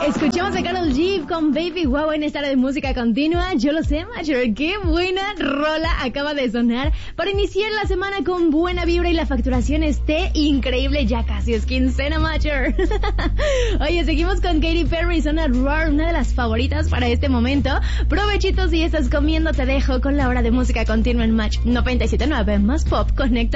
Escuchamos a Karol G con Baby Wow en esta hora de música continua. Yo lo sé, Macher, qué buena rola acaba de sonar para iniciar la semana con buena vibra y la facturación esté increíble. Ya casi es quincena, Macher. Oye, seguimos con Katy Perry, Zona Roar, una de las favoritas para este momento. Provechitos si estás comiendo, te dejo con la hora de música continua en Match 97.9 más Pop Conecta.